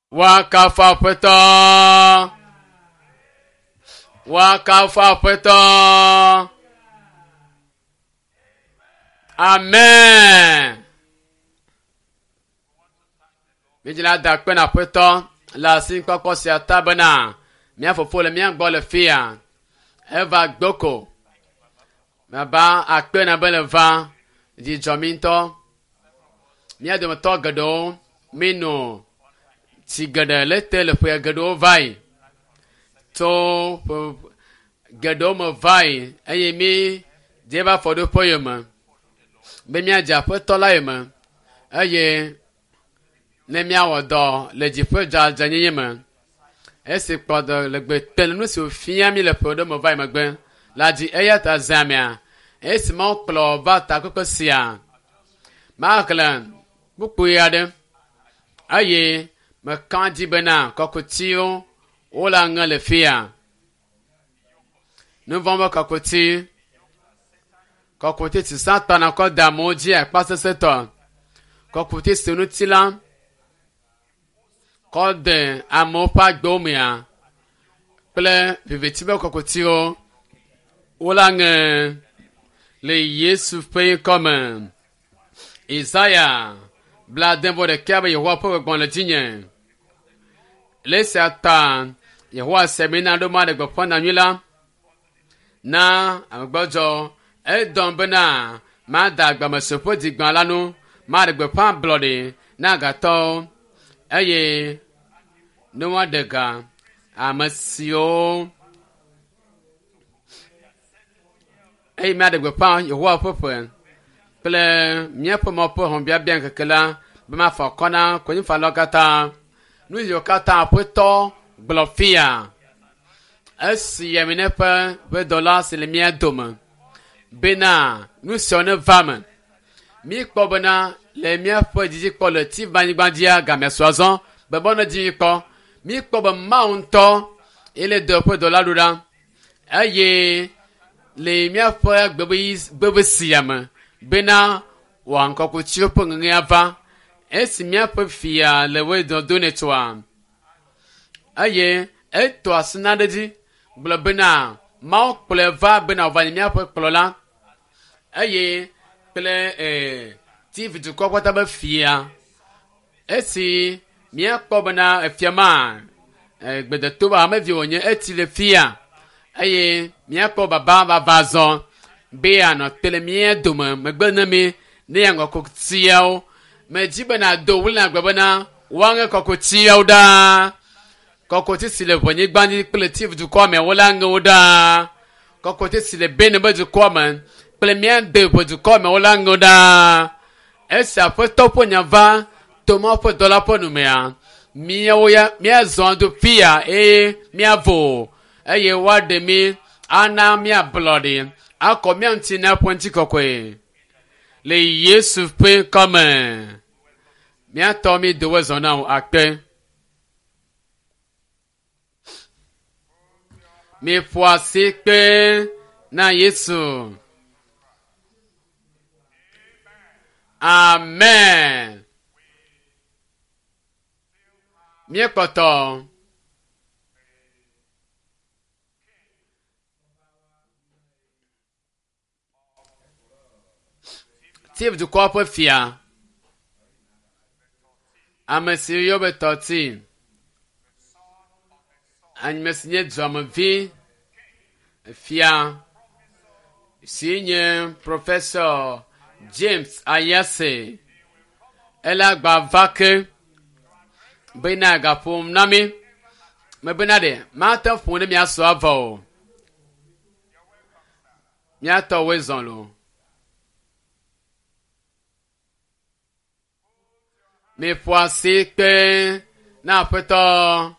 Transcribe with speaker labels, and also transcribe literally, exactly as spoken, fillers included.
Speaker 1: Wakafa peto. Wakafa peto. Amen. Mijila da pena peto. La sin koko si atabana. Mia fofo le mia gbo le fia. Eva gboko. Maba akpe na bele va. Di jominto. Mia de moto gado. Mino. Si gada lete le pe gado vai. To gado mo vai. Eye mi. Deba fodo poyema. Be mia ja peto la yema. Eye. Ne mia wodo. Le jipe ja janyema. Ese kpɔdɔ le gbe tele nu si wofia mi le ƒo ɖe me va yi megbe la dzi eya ta zamia esi ma kplɔ va ta koko sia ma kele kpukpui aɖe eye meka dzi bena kɔkutiwo wole aŋe le fia nu vɔ̃ be kɔkuti kɔkuti si satana kɔ da amewo dzi akpa sese tɔ kɔkuti si ŋuti la kɔde amewo ƒe agbewo mea kple viviti be kɔkutiwo wole aŋe le Yesu ƒe ŋkɔme. Isaya bladenvɔ ɖeka be Yehowa ƒe gbɔgbɔ le dzinye. Le esia ta Yehowa se mi na ɖo ma ɖe gbeƒã na nyui la na amegbɔdzɔ edɔm bena mada agbameseƒe dzigbã la nu ma ɖe gbeƒã ablɔɖi na agatɔwo eye ne woaɖe ga ame siwo eye míaɖe gbeƒã Yehowa ƒe ƒe kple míaƒe mɔ ƒe hɔ̃biabia ŋkeke la be mafa kɔ na konyifalawo katã nu yiwo katã aƒetɔ gblɔ fia esi yamineƒe ƒe dɔla si le mía dome bena nu siawo ne va me míkpɔ bena le míaƒe dzidzikpɔ le tivanyigba dzia gamiasɔ azɔ bebe ne dzi kpɔ míkpɔ be Mawu ŋutɔ ele de ƒe dɔla ɖo ɖa eye le míaƒe gbebe sia me bena wòaŋkɔkutsiwo ƒe ŋeŋea va esi míaƒe fia le woe dɔ do nɛ tsoa eye etɔ asi na ɖe dzi gblɔ bena Mawu kplɔe va bena wòva nye míaƒe kplɔla eye kple eh, tivi dukɔ kpɔta be fia esi míakpɔ bena efia ma eh, gbedeto be hamevi wònye eti le fia eye míakpɔ baba vava zɔ be anɔ te le mía dome megbe ne mi ne yaŋɔ kɔkutiawo medzi bena do wuli na gbe bena woaŋe kɔkutiawo ɖaa kɔkuti si le ʋɔnyigba dzi kple tivi dukɔ me wole aŋewo ɖaa kɔkuti si le Benin be dukɔ me kple mía de ʋe dukɔ me wole aŋewo ɖaa esi aƒetɔ ƒe nya va toma ƒe dɔla ƒe numea míawo ya míazɔ do fia eye míavo eye woaɖe mi ana míablɔɖi akɔ mía ŋuti na ƒe ŋutikɔkɔe le Yesu ƒe ŋkɔme míatɔ mi dowe zɔ na wo akpe miƒo asi kpe na Yesu. Amen. Míekpɔtɔ tiv dukɔ ƒe fia ame si yɔ be tɔti ame si nye dzɔmevi fia si nye Professor James Ayase ele agba va ke bena gaƒom na mi me bena ɖe mate ƒo ne míasɔ avɔ o míatɔ woe zɔ lo miƒo asi kpe na aƒetɔ